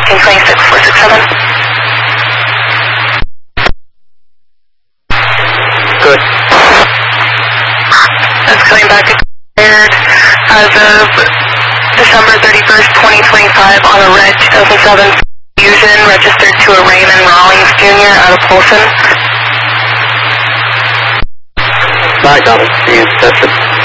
2626467. Good. That's coming back declared as of December 31st, 2025 on a red 2007 Fusion registered to a Raymond Rawlings Jr. out of Polson. Bye, Donald. You tested.